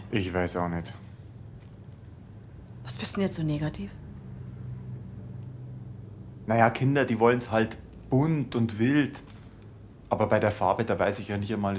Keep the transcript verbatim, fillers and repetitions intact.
Ich weiß auch nicht. Was bist denn jetzt so negativ? Naja, Kinder, die wollen's halt bunt und wild. Aber bei der Farbe, da weiß ich ja nicht einmal,